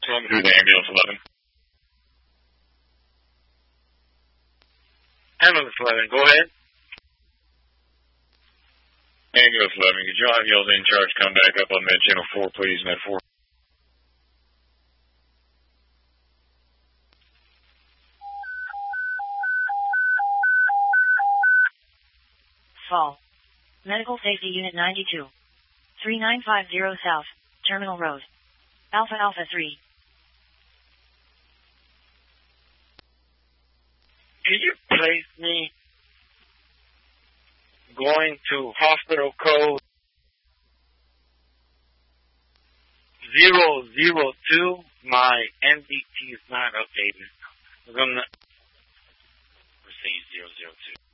Welcome to the ambulance 11. Ambulance 11, go ahead. Ambulance 11, could you have y'all's in charge come back up on med channel 4, please, med 4? Fall. Medical Safety Unit 92. 3950 South, Terminal Road. Alpha Alpha 3. Can you place me going to hospital code 002? My MDT is not updated. We're going to proceed 002.